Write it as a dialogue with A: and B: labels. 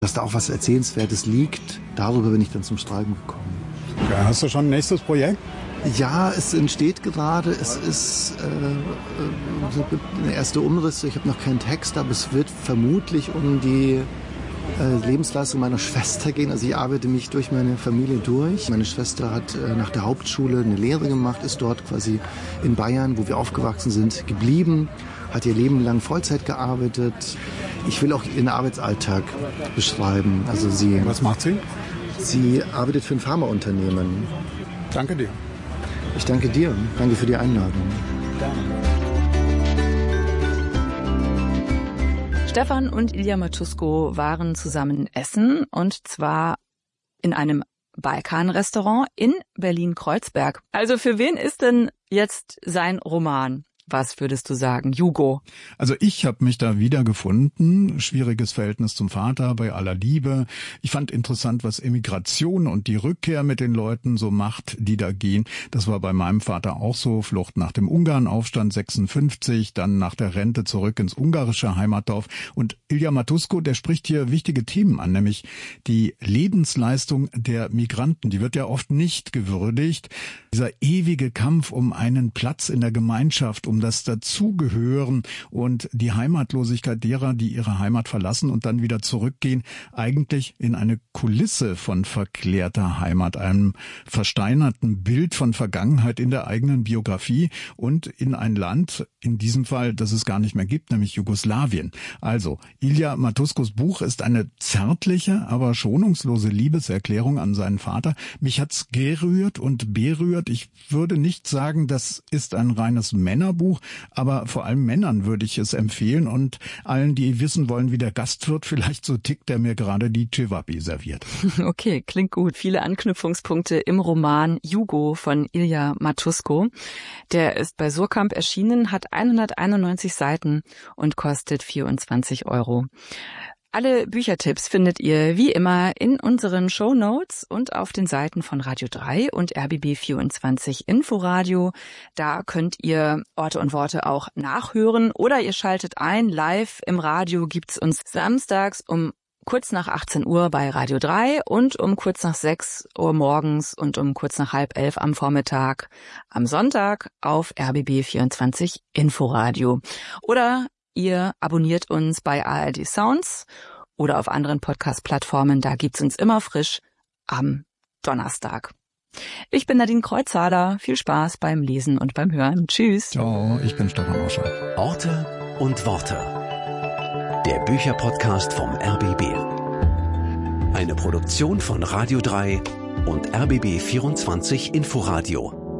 A: Dass da auch was Erzählenswertes liegt, darüber bin ich dann zum Schreiben gekommen.
B: Ja, hast du schon ein nächstes Projekt?
A: Ja, es entsteht gerade. Es ist eine erste Umrisse. Ich habe noch keinen Text, aber es wird vermutlich um die Lebensleistung meiner Schwester gehen. Also ich arbeite mich durch meine Familie durch. Meine Schwester hat nach der Hauptschule eine Lehre gemacht, ist dort quasi in Bayern, wo wir aufgewachsen sind, geblieben, hat ihr Leben lang Vollzeit gearbeitet. Ich will auch ihren Arbeitsalltag beschreiben. Also
B: Was macht sie?
A: Sie arbeitet für ein Pharmaunternehmen.
B: Danke dir.
A: Ich danke dir. Danke für die Einladung.
C: Stefan und Ilja Matuszko waren zusammen essen, und zwar in einem Balkanrestaurant in Berlin-Kreuzberg. Also für wen ist denn jetzt sein Roman? Was würdest du sagen, Hugo?
D: Also ich habe mich da wiedergefunden. Schwieriges Verhältnis zum Vater bei aller Liebe. Ich fand interessant, was Emigration und die Rückkehr mit den Leuten so macht, die da gehen. Das war bei meinem Vater auch so. Flucht nach dem Ungarnaufstand 56, dann nach der Rente zurück ins ungarische Heimatdorf. Und Ilja Matuszko, der spricht hier wichtige Themen an, nämlich die Lebensleistung der Migranten. Die wird ja oft nicht gewürdigt. Dieser ewige Kampf um einen Platz in der Gemeinschaft, um das Dazugehören und die Heimatlosigkeit derer, die ihre Heimat verlassen und dann wieder zurückgehen, eigentlich in eine Kulisse von verklärter Heimat, einem versteinerten Bild von Vergangenheit in der eigenen Biografie und in ein Land, in diesem Fall, das es gar nicht mehr gibt, nämlich Jugoslawien. Also, Ilja Matuszkos Buch ist eine zärtliche, aber schonungslose Liebeserklärung an seinen Vater. Mich hat's gerührt und berührt. Ich würde nicht sagen, das ist ein reines Männerbuch, aber vor allem Männern würde ich es empfehlen und allen, die wissen wollen, wie der Gastwirt vielleicht so tickt, der mir gerade die Cevapi serviert.
C: Okay, klingt gut. Viele Anknüpfungspunkte im Roman Hugo von Ilja Matuszko. Der ist bei Surkamp erschienen, hat 191 Seiten und kostet 24 €. Alle Büchertipps findet ihr wie immer in unseren Shownotes und auf den Seiten von Radio 3 und RBB24 Inforadio. Da könnt ihr Orte und Worte auch nachhören oder ihr schaltet ein. Live im Radio gibt's uns samstags um kurz nach 18 Uhr bei Radio 3 und um kurz nach 6 Uhr morgens und um kurz nach 10:30 am Vormittag am Sonntag auf RBB24 Inforadio. Oder ihr abonniert uns bei ARD Sounds oder auf anderen Podcast-Plattformen. Da gibt's uns immer frisch am Donnerstag. Ich bin Nadine Kreuzhader. Viel Spaß beim Lesen und beim Hören. Tschüss.
D: Ciao, ich bin Stefan Orscher.
E: Orte und Worte. Der Bücherpodcast vom RBB. Eine Produktion von Radio 3 und RBB24 Inforadio.